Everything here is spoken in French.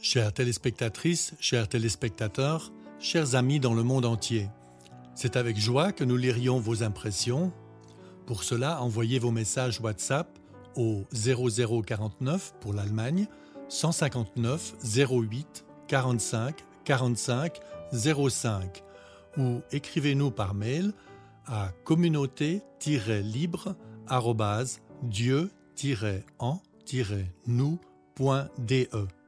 Chères téléspectatrices, chers téléspectateurs, chers amis dans le monde entier, c'est avec joie que nous lirions vos impressions. Pour cela, envoyez vos messages WhatsApp au 0049 pour l'Allemagne, 159 08 45 45 05 ou écrivez-nous par mail à communauté-libre@dieu-en-nous.de.